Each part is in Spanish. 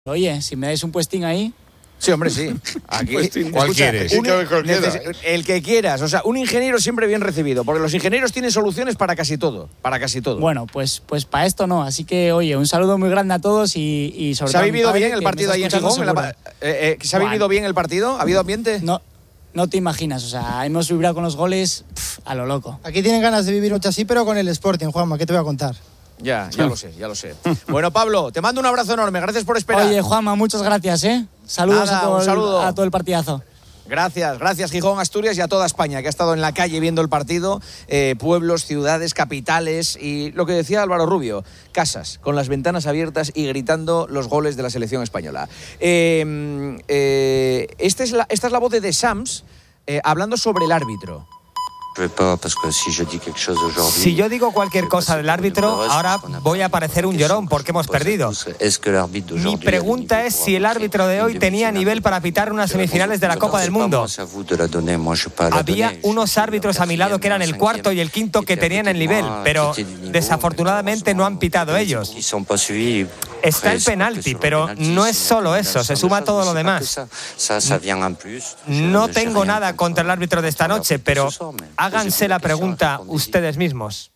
Oye, si me dais un puestín ahí... Sí, hombre, sí. Aquí, ¿Cuál quieres? El que quieras. O sea, un ingeniero siempre bien recibido, porque los ingenieros tienen soluciones para casi todo. Para casi todo. Bueno, pues para esto no. Así que, oye, un saludo muy grande a todos y sobre todo... ¿Se ha vivido bien el partido ahí en Gijón? ¿Se ha vivido bien el partido? ¿Ha habido ambiente? No te imaginas, o sea, hemos vibrado con los goles a lo loco. Aquí tienen ganas de vivir mucho así, pero con el Sporting, Juanma, ¿qué te voy a contar? Ya lo sé. Bueno, Pablo, te mando un abrazo enorme. Gracias por esperar. Oye, Juanma, muchas gracias, ¿eh? Saludos. Nada, a todo el partidazo. Gracias Gijón, Asturias y a toda España que ha estado en la calle viendo el partido, pueblos, ciudades, capitales y lo que decía Álvaro Rubio, casas con las ventanas abiertas y gritando los goles de la selección española. Esta es la voz de Deschamps hablando sobre el árbitro. Si yo digo cualquier cosa del árbitro, ahora voy a parecer un llorón porque hemos perdido. Mi pregunta es si el árbitro de hoy tenía nivel para pitar unas semifinales de la Copa del Mundo. Había unos árbitros a mi lado que eran el cuarto y el quinto que tenían el nivel, pero desafortunadamente no han pitado ellos. Está el penalti, pero no es solo eso, se suma todo lo demás. No tengo nada contra el árbitro de esta noche, pero háganse la pregunta ustedes mismos.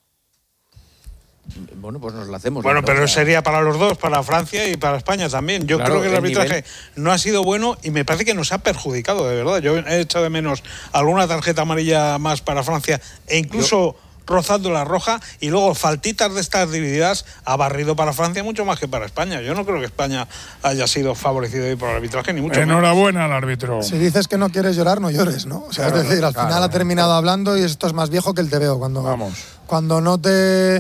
Bueno, pues nos la hacemos. Bueno, pero sería para los dos, para Francia y para España también. Yo creo que el arbitraje no ha sido bueno y me parece que nos ha perjudicado, de verdad. Yo he echado de menos alguna tarjeta amarilla más para Francia e incluso rozando la roja, y luego faltitas de estas divididas ha barrido para Francia mucho más que para España. Yo no creo que España haya sido favorecido hoy por el arbitraje, ni mucho Enhorabuena al árbitro. Si dices que no quieres llorar, no llores, ¿no? O sea, claro, es decir, al final ha terminado hablando y esto es más viejo que el TVO. Cuando no te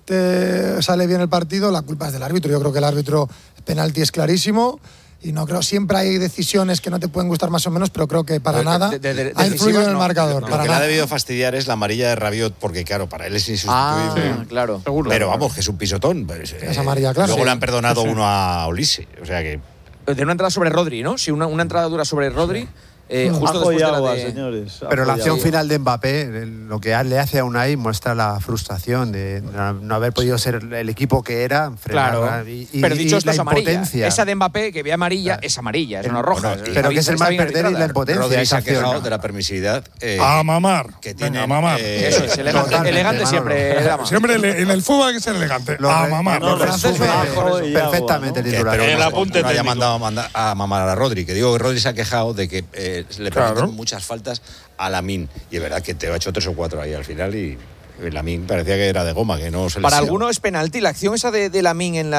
sale bien el partido, la culpa es del árbitro. Yo creo que el árbitro penalti es clarísimo. Y no creo, siempre hay decisiones que no te pueden gustar más o menos, pero creo que para nada ha influido en el marcador. Lo que le ha debido fastidiar es la amarilla de Rabiot, porque claro, para él es insustituible. Claro. Pero vamos, que es un pisotón. Es amarilla, claro. Luego le han perdonado uno a Olise, o sea que... De una entrada sobre Rodri, ¿no? Sí, una entrada dura sobre Rodri. Justo después de la señores. Pero la acción final de Mbappé, lo que le hace a Unai, muestra la frustración de no haber podido ser el equipo que era. Claro. Pero dicho esto, es amarilla. Impotencia. Esa de Mbappé, que ve amarilla, es amarilla, es una roja. Pero que es el mal perder y la impotencia. Rodri se ha quejado de la permisividad. A mamar. Que tiene, a mamar. Eso es, elegante siempre. Siempre en el fútbol hay que ser elegante. A mamar. Perfectamente el titular. Pero el apunte no haya mandado a mamar a Rodri, que digo que Rodri se ha quejado de que le permiten muchas faltas a Lamine, y es verdad que te ha hecho 3 o 4 ahí al final, y Lamine parecía que era de goma, que no se le... Para alguno es penalti, la acción esa de Lamine en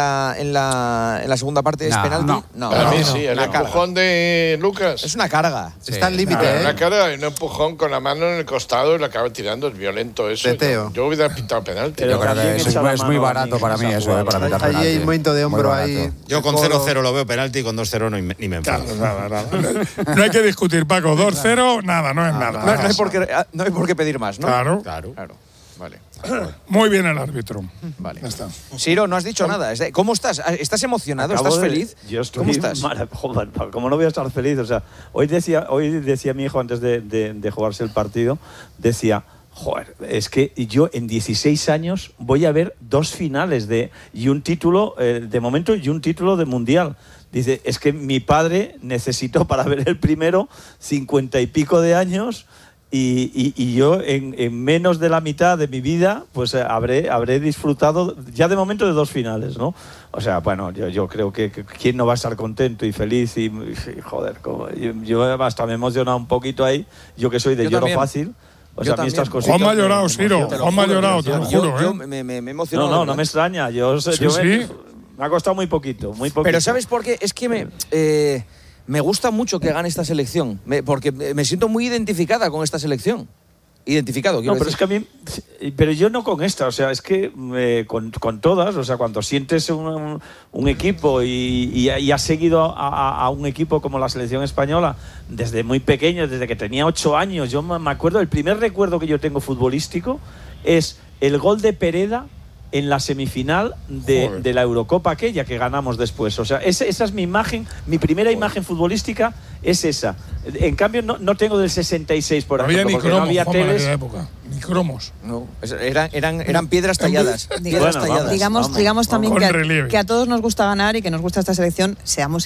la segunda parte es penalti. No, para mí sí, el empujón de Lucas es una carga. Está al límite, una carga y un empujón con la mano en el costado y lo acaba tirando, es violento eso. Yo hubiera pintado penalti. Yo creo que es muy barato para mí eso, para meter penalti. Ahí hay un momento de hombro ahí. Yo con 0-0 lo veo penalti, con 2-0 ni me enfado. No hay que discutir, Paco. 2-0, nada, no es nada. No hay por qué pedir más, ¿no? Claro. Vale. Muy bien el árbitro. Vale. Ya está. Siro, no has dicho nada. ¿Cómo estás? ¿Estás emocionado? ¿Estás feliz? Yo estoy ¿Cómo estás? Joder, ¿cómo no voy a estar feliz? O sea, hoy decía mi hijo antes de jugarse el partido, decía, joder, es que yo en 16 años voy a ver 2 finales y un título de momento y un título de mundial. Dice, es que mi padre necesitó para ver el primero 50 y pico de años. Y yo en menos de la mitad de mi vida pues habré disfrutado ya de momento de 2 finales, ¿no? O sea, bueno, yo creo que quién no va a estar contento y feliz y joder, yo hasta me he emocionado un poquito ahí, yo que soy de lloro fácil. O sea, a mí estas cositas. Juanma ha llorado, Siro. Juanma ha llorado, te lo juro. Yo me emociono. No me extraña. Me ha costado muy poquito. Pero ¿sabes por qué? Es que me gusta mucho que gane esta selección, porque me siento muy identificada con esta selección. Identificado, quiero decir. Es que a mí... Pero yo no con esta, o sea, es que con todas, o sea, cuando sientes un equipo y has seguido a un equipo como la selección española desde muy pequeño, desde que tenía 8 años, yo me acuerdo, el primer recuerdo que yo tengo futbolístico es el gol de Pereda en la semifinal de la Eurocopa aquella que ganamos después. O sea, esa es mi imagen, mi primera imagen futbolística es esa. En cambio, no tengo del 66, por ejemplo, porque no había teles. cromos. No, eran piedras talladas. Digamos también que a todos nos gusta ganar y que nos gusta esta selección, seamos